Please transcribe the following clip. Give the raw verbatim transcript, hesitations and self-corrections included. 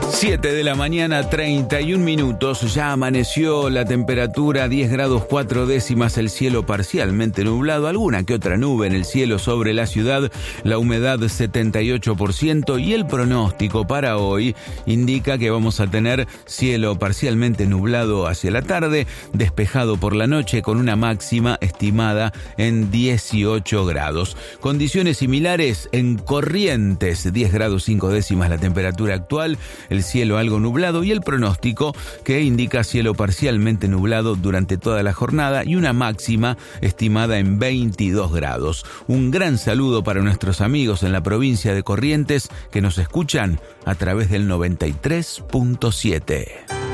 siete de la mañana, treinta y un minutos, ya amaneció la temperatura, diez grados cuatro décimas, el cielo parcialmente nublado, alguna que otra nube en el cielo sobre la ciudad, la humedad setenta y ocho por ciento y el pronóstico para hoy indica que vamos a tener cielo parcialmente nublado hacia la tarde, despejado por la noche con una máxima estimada en dieciocho grados. Condiciones similares en Corrientes, diez grados cinco décimas la temperatura actual, el cielo algo nublado y el pronóstico que indica cielo parcialmente nublado durante toda la jornada y una máxima estimada en veintidós grados. Un gran saludo para nuestros amigos en la provincia de Corrientes que nos escuchan a través del noventa y tres punto siete.